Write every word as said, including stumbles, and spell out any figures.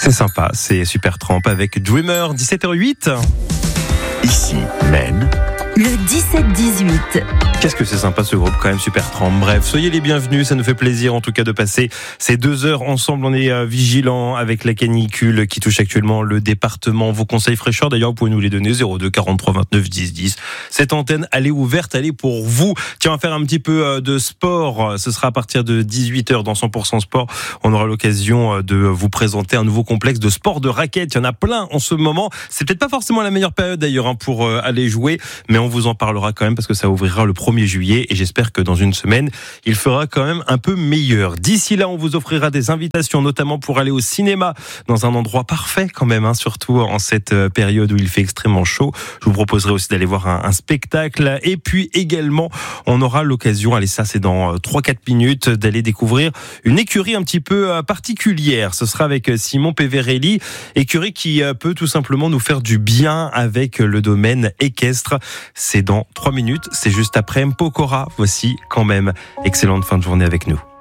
C'est sympa, c'est Super Tramp avec Dreamer, dix-sept heures huit. Ici, Maine. Le dix-sept dix-huit. Qu'est-ce que c'est sympa ce groupe quand même, Super Tramp. Bref, soyez les bienvenus, ça nous fait plaisir en tout cas de passer ces deux heures ensemble. On est euh, vigilants avec la canicule qui touche actuellement le département. Vos conseils fraîcheur d'ailleurs, vous pouvez nous les donner, zéro deux quarante-trois vingt-neuf dix dix. Cette antenne, elle est ouverte, elle est pour vous. Tiens, on va faire un petit peu euh, de sport. Ce sera à partir de dix-huit heures dans cent pour cent sport. On aura l'occasion de vous présenter un nouveau complexe de sport de raquettes. Il y en a plein en ce moment. C'est peut-être pas forcément la meilleure période d'ailleurs hein, pour euh, aller jouer, mais on vous en parlera quand même parce que ça ouvrira le premier juillet et j'espère que dans une semaine, il fera quand même un peu meilleur. D'ici là, on vous offrira des invitations, notamment pour aller au cinéma dans un endroit parfait quand même, hein, surtout en cette période où il fait extrêmement chaud. Je vous proposerai aussi d'aller voir un, un spectacle et puis également, on aura l'occasion, allez ça c'est dans trois quatre minutes, d'aller découvrir une écurie un petit peu particulière. Ce sera avec Simon Peverelli, écurie qui peut tout simplement nous faire du bien avec le domaine équestre. C'est dans trois minutes, c'est juste après Mpokora. Voici quand même excellente fin de journée avec nous.